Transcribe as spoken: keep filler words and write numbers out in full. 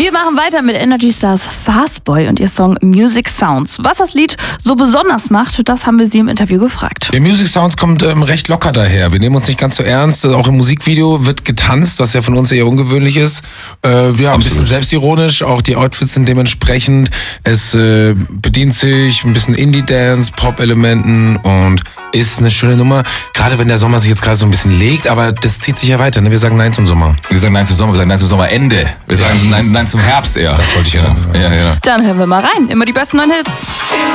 Wir machen weiter mit Energy Stars Fastboy und ihr Song Music Sounds. Was das Lied so besonders macht, das haben wir sie im Interview gefragt. Der Music Sounds kommt ähm, recht locker daher. Wir nehmen uns nicht ganz so ernst. Auch im Musikvideo wird getanzt, was ja von uns eher ungewöhnlich ist. Äh, ja, ein bisschen selbstironisch. Auch die Outfits sind dementsprechend. Es äh, bedient sich ein bisschen Indie-Dance, Pop-Elementen und ist eine schöne Nummer. Gerade wenn der Sommer sich jetzt gerade so ein bisschen legt, aber das zieht sich ja weiter. Ne? Wir sagen Nein zum Sommer. Wir sagen Nein zum Sommer, wir sagen Nein zum Sommerende. Wir sagen Nein, Nein zum Herbst eher. Das wollte ich ja. Ja, ja. Dann hören wir mal rein. Immer die besten neuen Hits.